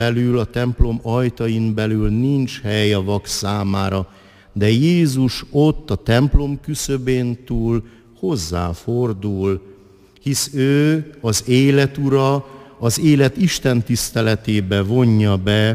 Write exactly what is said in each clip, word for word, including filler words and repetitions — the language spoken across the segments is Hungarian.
belül, a templom ajtain belül nincs hely a vak számára, de Jézus ott a templom küszöbén túl hozzáfordul, hisz ő az élet ura, az élet Isten tiszteletébe vonja be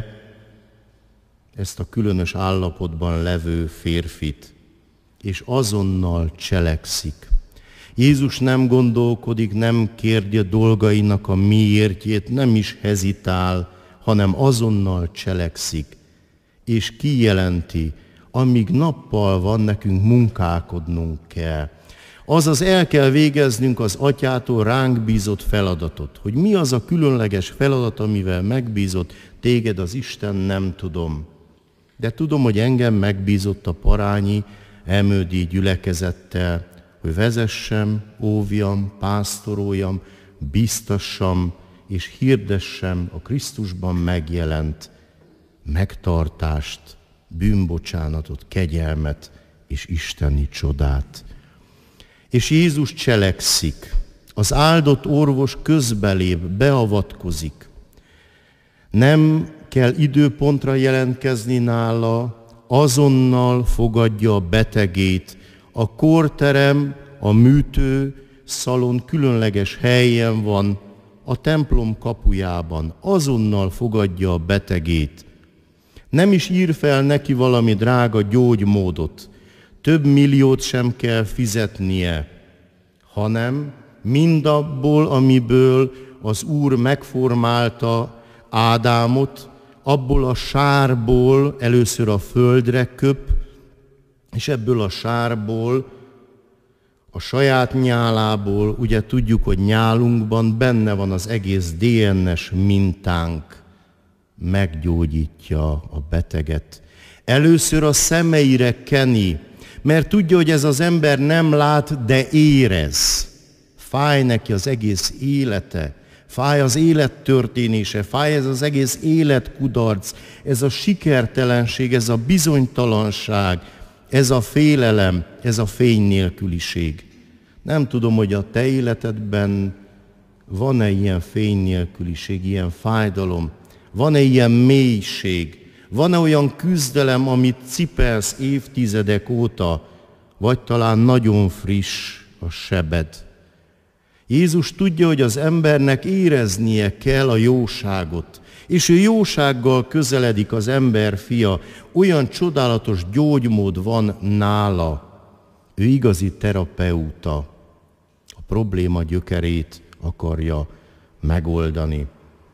ezt a különös állapotban levő férfit, és azonnal cselekszik. Jézus nem gondolkodik, nem kérdi a dolgainak a miértjét, nem is hezitál, hanem azonnal cselekszik, és kijelenti, amíg nappal van, nekünk munkálkodnunk kell. Azaz el kell végeznünk az Atyától ránk bízott feladatot. Hogy mi az a különleges feladat, amivel megbízott téged az Isten, nem tudom. De tudom, hogy engem megbízott a parányi elmődi gyülekezettel, hogy vezessem, óvjam, pásztoroljam, biztassam és hirdessem a Krisztusban megjelent megtartást, bűnbocsánatot, kegyelmet és isteni csodát. És Jézus cselekszik. Az áldott orvos közbelép, beavatkozik. Nem kell időpontra jelentkezni nála, azonnal fogadja a betegét. A kórterem, a műtő szalon különleges helyen van, a templom kapujában. Azonnal fogadja a betegét. Nem is ír fel neki valami drága gyógymódot, több milliót sem kell fizetnie, hanem mindabból, amiből az Úr megformálta Ádámot, abból a sárból először a földre köp, és ebből a sárból, a saját nyálából, ugye tudjuk, hogy nyálunkban benne van az egész dé en es mintánk, meggyógyítja a beteget. Először a szemeire keni, mert tudja, hogy ez az ember nem lát, de érez. Fáj neki az egész élete, fáj az élet történése, fáj ez az egész életkudarc, ez a sikertelenség, ez a bizonytalanság, ez a félelem, ez a fény nélküliség. Nem tudom, hogy a te életedben van-e ilyen fény nélküliség, ilyen fájdalom, van-e ilyen mélység, van-e olyan küzdelem, amit cipelsz évtizedek óta, vagy talán nagyon friss a sebed. Jézus tudja, hogy az embernek éreznie kell a jóságot, és ő jósággal közeledik az ember fia, olyan csodálatos gyógymód van nála. Ő igazi terapeuta, a probléma gyökerét akarja megoldani.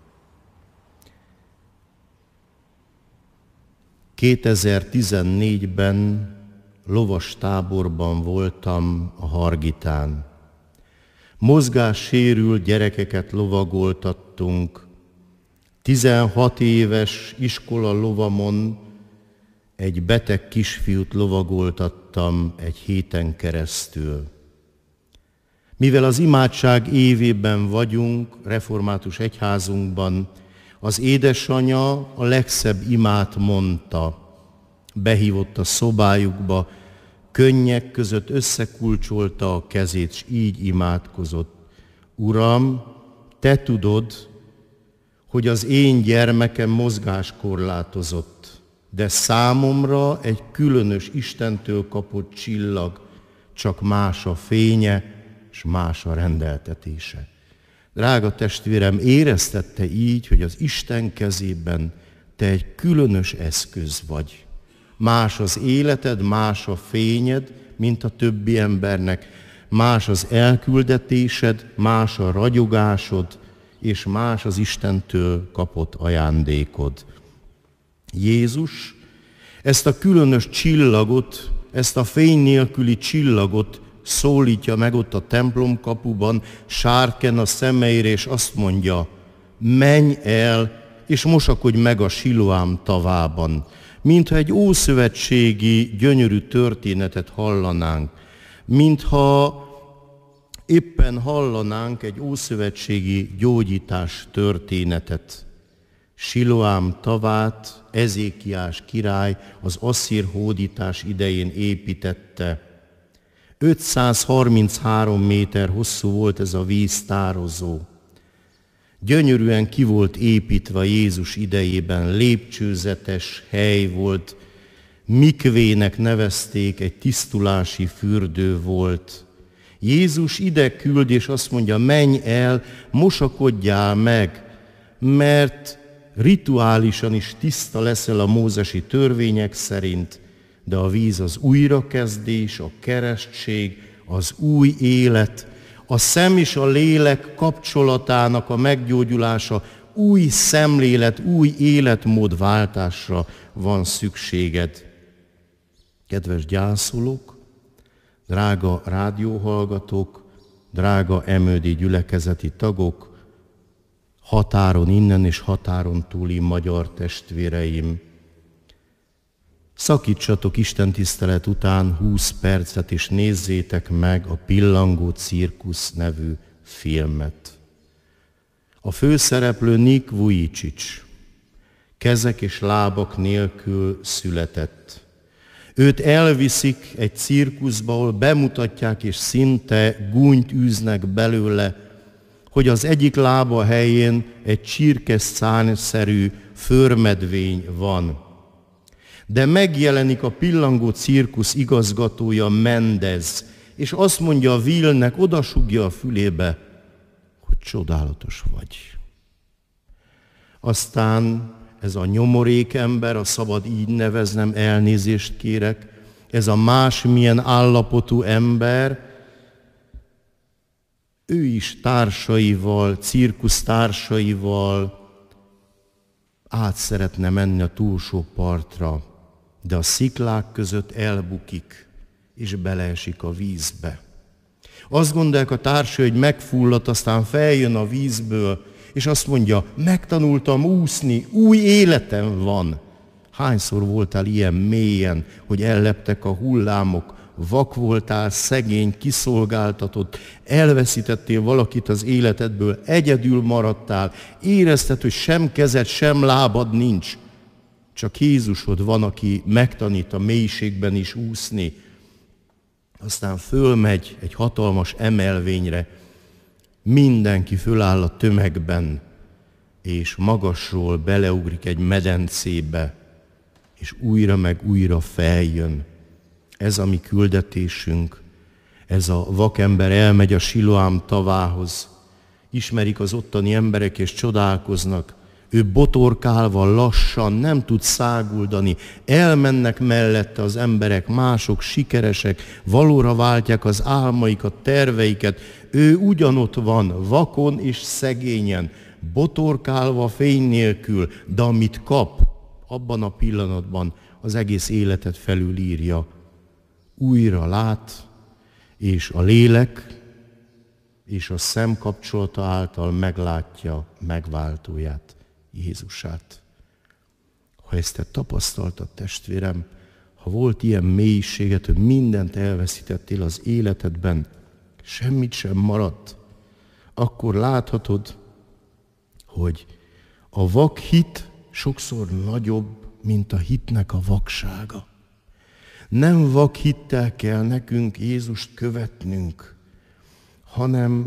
kétezer-tizennégyben lovas táborban voltam a Hargitán. Mozgássérült gyerekeket lovagoltattunk. tizenhat éves iskola lovamon egy beteg kisfiút lovagoltattam egy héten keresztül. Mivel az imádság évében vagyunk, református egyházunkban, az édesanyja a legszebb imát mondta. Behívott a szobájukba, könnyek között összekulcsolta a kezét, és így imádkozott. Uram, te tudod, hogy az én gyermekem mozgáskorlátozott, de számomra egy különös Istentől kapott csillag, csak más a fénye, és más a rendeltetése. Drága testvérem, éreztette így, hogy az Isten kezében te egy különös eszköz vagy. Más az életed, más a fényed, mint a többi embernek, más az elküldetésed, más a ragyogásod, és más az Istentől kapott ajándékod. Jézus ezt a különös csillagot, ezt a fény nélküli csillagot szólítja meg ott a templom kapuban, sárken a szemeire, és azt mondja, menj el, és mosakodj meg a Siloám tavában. Mintha egy ószövetségi gyönyörű történetet hallanánk, mintha éppen hallanánk egy ószövetségi gyógyítás történetet. Siloám tavát Ezékiás király az asszír hódítás idején építette. ötszázharminchárom méter hosszú volt ez a víztározó. Gyönyörűen ki volt építve Jézus idejében, lépcsőzetes hely volt, mikvének nevezték, egy tisztulási fürdő volt. Jézus ide küld, és azt mondja, menj el, mosakodjál meg, mert rituálisan is tiszta leszel a mózesi törvények szerint, de a víz az újrakezdés, a keresztség, az új élet, a szem és a lélek kapcsolatának a meggyógyulása, új szemlélet, új életmód váltásra van szükséged. Kedves gyászolók, drága rádióhallgatók, drága em ö dé gyülekezeti tagok, határon innen és határon túli magyar testvéreim, szakítsatok Isten tisztelet után húsz percet, és nézzétek meg a Pillangó cirkusz nevű filmet. A főszereplő Nick Vujicic kezek és lábak nélkül született. Őt elviszik egy cirkuszba, ahol bemutatják, és szinte gúnyt űznek belőle, hogy az egyik lába helyén egy csirkeszárnyszerű förmedvény van. De megjelenik a Pillangó cirkusz igazgatója, Mendez, és azt mondja a Willnek, odasugja a fülébe, hogy csodálatos vagy. Aztán ez a nyomorék ember, a szabad így neveznem, elnézést kérek, ez a másmilyen állapotú ember, ő is társaival, cirkusztársaival át szeretne menni a túlsó partra, de a sziklák között elbukik, és beleesik a vízbe. Azt gondolják a társai, hogy megfulladt, aztán feljön a vízből, és azt mondja, megtanultam úszni, új életem van. Hányszor voltál ilyen mélyen, hogy elleptek a hullámok, vak voltál, szegény, kiszolgáltatott, elveszítettél valakit az életedből, egyedül maradtál, érezted, hogy sem kezed, sem lábad nincs. Csak Jézusod van, aki megtanít a mélységben is úszni. Aztán fölmegy egy hatalmas emelvényre, mindenki föláll a tömegben, és magasról beleugrik egy medencébe, és újra meg újra feljön. Ez a mi küldetésünk, ez a vakember elmegy a Siloám tavához, ismerik az ottani emberek és csodálkoznak, ő botorkálva lassan nem tud száguldani, elmennek mellette az emberek, mások sikeresek, valóra váltják az álmaikat, terveiket, ő ugyanott van, vakon és szegényen, botorkálva fény nélkül, de amit kap, abban a pillanatban az egész életet felülírja. Újra lát, és a lélek és a szem kapcsolata által meglátja megváltóját, Jézusát. Ha ezt te tapasztaltad, testvérem, ha volt ilyen mélységed, hogy mindent elveszítettél az életedben, semmit sem maradt, akkor láthatod, hogy a vak hit sokszor nagyobb, mint a hitnek a vaksága. Nem vak hittel kell nekünk Jézust követnünk, hanem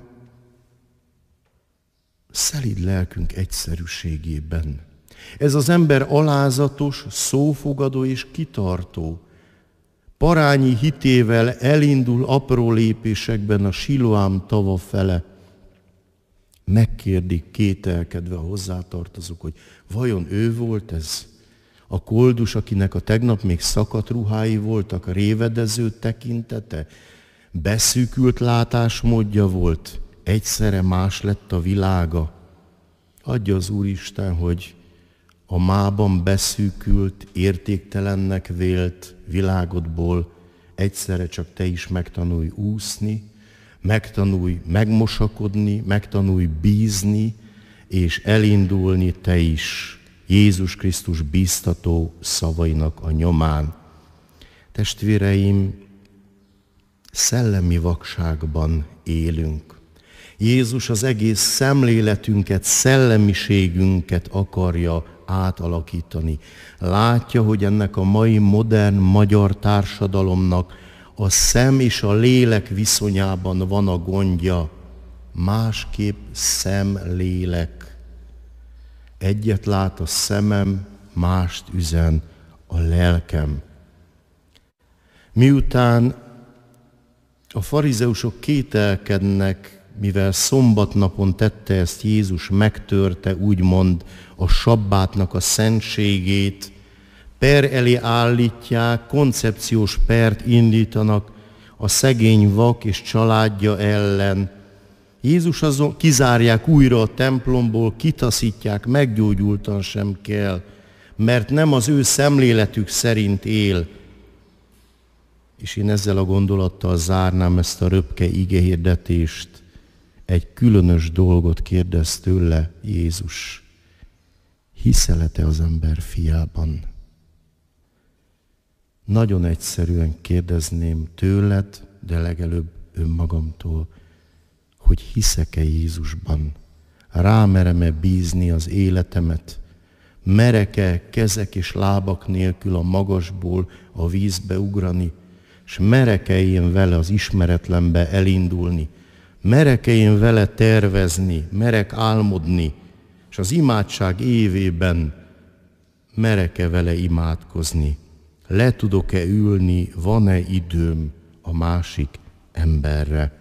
szelíd lelkünk egyszerűségében. Ez az ember alázatos, szófogadó és kitartó. Parányi hitével elindul apró lépésekben a Siloám tava fele. Megkérdik kételkedve a hozzátartozók, hogy vajon ő volt ez? A koldus, akinek a tegnap még szakadt ruhái voltak, révedező tekintete, beszűkült látásmódja volt, egyszerre más lett a világa. Adja az Úristen, hogy a mában beszűkült, értéktelennek vélt világodból egyszerre csak te is megtanulj úszni, megtanulj megmosakodni, megtanulj bízni, és elindulni te is Jézus Krisztus bíztató szavainak a nyomán. Testvéreim, szellemi vakságban élünk. Jézus az egész szemléletünket, szellemiségünket akarja átalakítani. Látja, hogy ennek a mai modern magyar társadalomnak a szem és a lélek viszonyában van a gondja. Másképp szem-lélek. Egyet lát a szemem, mást üzen a lelkem. Miután a farizeusok kételkednek, mivel szombatnapon tette ezt Jézus, megtörte úgymond a sabbátnak a szentségét, per elé állítják, koncepciós pert indítanak a szegény vak és családja ellen. Jézus azon kizárják újra a templomból, kitaszítják, meggyógyultan sem kell, mert nem az ő szemléletük szerint él. És én ezzel a gondolattal zárnám ezt a röpke igehirdetést. Egy különös dolgot kérdez tőle Jézus. Hiszel-e az ember fiában? Nagyon egyszerűen kérdezném tőled, de legelőbb önmagamtól, hogy hiszek-e Jézusban? Rámerem-e bízni az életemet? Merek-e kezek és lábak nélkül a magasból a vízbe ugrani? És merek-e én vele az ismeretlenbe elindulni? Merek-e én vele tervezni? Merek álmodni? És az imádság évében merek-e vele imádkozni? Le tudok-e ülni? Van-e időm a másik emberre?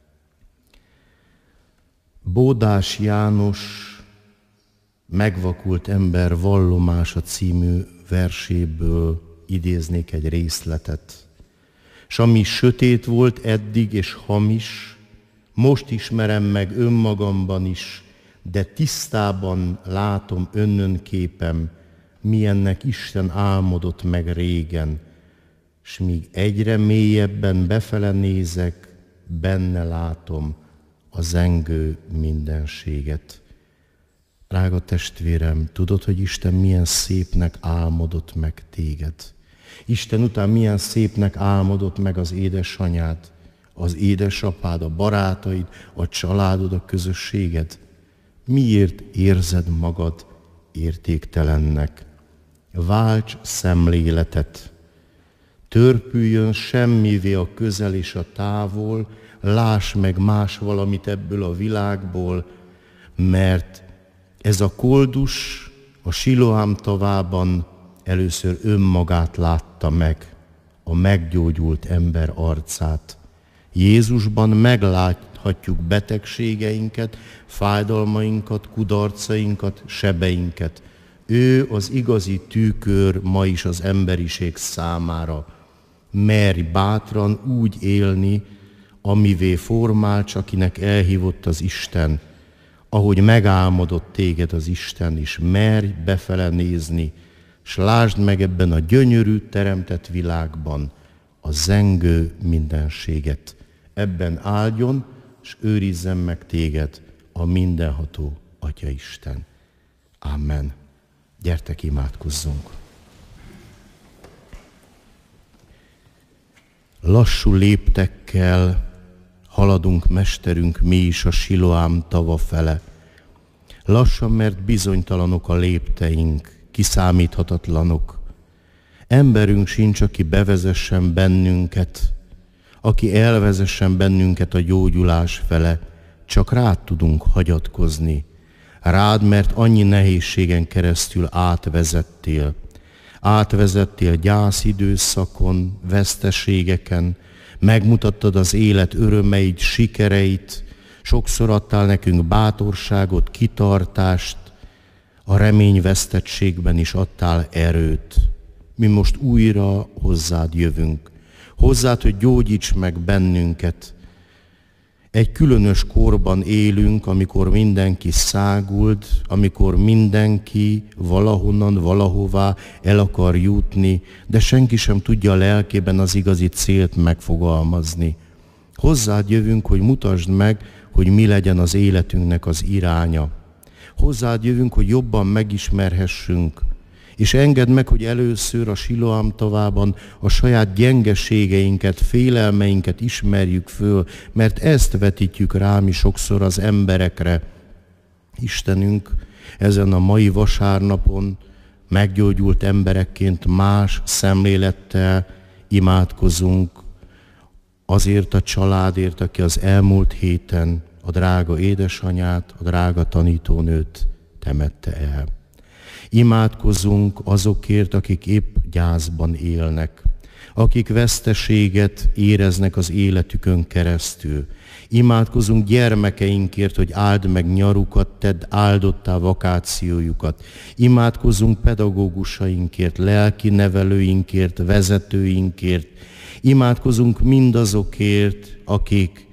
Bódás János Megvakult ember vallomása című verséből idéznék egy részletet. S ami sötét volt eddig és hamis, most ismerem meg önmagamban is, de tisztában látom önnönképem, milyennek Isten álmodott meg régen, s míg egyre mélyebben befele nézek, benne látom a zengő mindenséget. Drága testvérem, tudod, hogy Isten milyen szépnek álmodott meg téged? Isten után milyen szépnek álmodott meg az édesanyád, az édesapád, a barátaid, a családod, a közösséged? Miért érzed magad értéktelennek? Válts szemléletet, törpüljön semmivé a közel és a távol, láss meg más valamit ebből a világból, mert ez a koldus a Siloám tavában először önmagát látta meg, a meggyógyult ember arcát. Jézusban megláthatjuk betegségeinket, fájdalmainkat, kudarcainkat, sebeinket. Ő az igazi tükör ma is az emberiség számára. Merj bátran úgy élni, amivé formálts, akinek elhívott az Isten, ahogy megálmodott téged az Isten is. Merj befele nézni, s lásd meg ebben a gyönyörű, teremtett világban a zengő mindenséget. Ebben áldjon, s őrizzen meg téged a mindenható Atya Isten. Amen. Gyertek, imádkozzunk! Lassú léptekkel haladunk, mesterünk, mi is a Siloám tava fele. Lassan, mert bizonytalanok a lépteink, kiszámíthatatlanok. Emberünk sincs, aki bevezessen bennünket, aki elvezessen bennünket a gyógyulás fele, csak rád tudunk hagyatkozni. Rád, mert annyi nehézségen keresztül átvezettél. Átvezettél gyászidőszakon, veszteségeken, megmutattad az élet örömeit, sikereit, sokszor adtál nekünk bátorságot, kitartást, a reményvesztettségben is adtál erőt. Mi most újra hozzád jövünk. Hozzád, hogy gyógyíts meg bennünket. Egy különös korban élünk, amikor mindenki száguld, amikor mindenki valahonnan, valahová el akar jutni, de senki sem tudja a lelkében az igazi célt megfogalmazni. Hozzád jövünk, hogy mutasd meg, hogy mi legyen az életünknek az iránya. Hozzád jövünk, hogy jobban megismerhessünk, és engedd meg, hogy először a Siloám tavában a saját gyengeségeinket, félelmeinket ismerjük föl, mert ezt vetítjük rá mi sokszor az emberekre. Istenünk, ezen a mai vasárnapon meggyógyult emberekként más szemlélettel imádkozunk azért a családért, aki az elmúlt héten a drága édesanyát, a drága tanítónőt temette el. Imádkozzunk azokért, akik épp gyászban élnek, akik veszteséget éreznek az életükön keresztül. Imádkozunk gyermekeinkért, hogy áld meg nyarukat, tedd áldottá vakációjukat. Imádkozunk pedagógusainkért, lelki nevelőinkért, vezetőinkért. Imádkozunk mindazokért, akik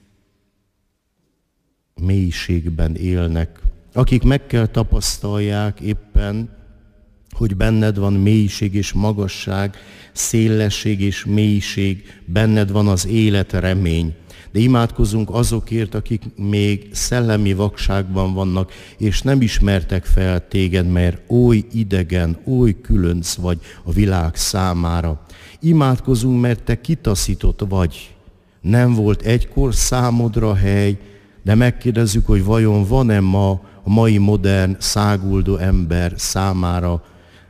mélységben élnek, akik meg kell tapasztalják éppen, hogy benned van mélység és magasság, szélesség és mélység, benned van az élet remény. De imádkozunk azokért, akik még szellemi vakságban vannak, és nem ismertek fel téged, mert oly idegen, oly különc vagy a világ számára. Imádkozunk, mert te kitaszított vagy. Nem volt egykor számodra hely, de megkérdezzük, hogy vajon van-e ma a mai modern, száguldó ember számára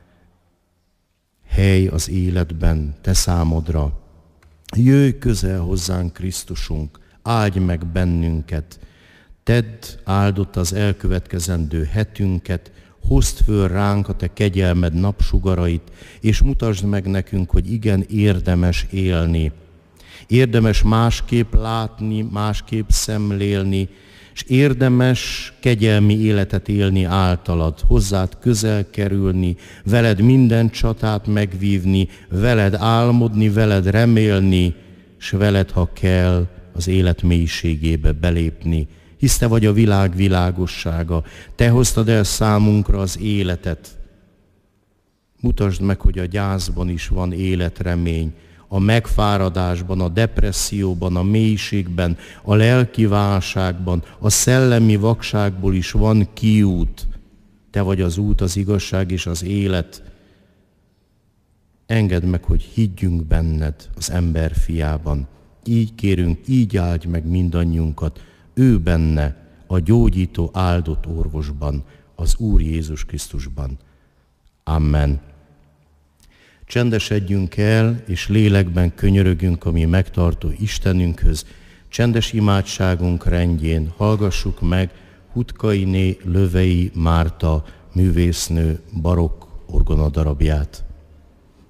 hely az életben, te számodra. Jöjj közel hozzánk, Krisztusunk, áldj meg bennünket, tedd áldott az elkövetkezendő hetünket, hozd föl ránk a te kegyelmed napsugarait, és mutasd meg nekünk, hogy igen, érdemes élni. Érdemes másképp látni, másképp szemlélni, és érdemes kegyelmi életet élni általad, hozzád közel kerülni, veled minden csatát megvívni, veled álmodni, veled remélni, és veled, ha kell, az élet mélységébe belépni. Hisz te vagy a világ világossága, te hoztad el számunkra az életet. Mutasd meg, hogy a gyászban is van életremény, a megfáradásban, a depresszióban, a mélységben, a lelki válságban, a szellemi vakságból is van kiút. Te vagy az út, az igazság és az élet. Engedd meg, hogy higgyünk benned, az ember fiában. Így kérünk, így áldj meg mindannyiunkat, ő benne, a gyógyító áldott orvosban, az Úr Jézus Krisztusban. Amen. Csendesedjünk el, és lélekben könyörögünk a mi megtartó Istenünkhöz. Csendes imádságunk rendjén hallgassuk meg Hutkainé Lövei Márta művésznő barokk orgonadarabját.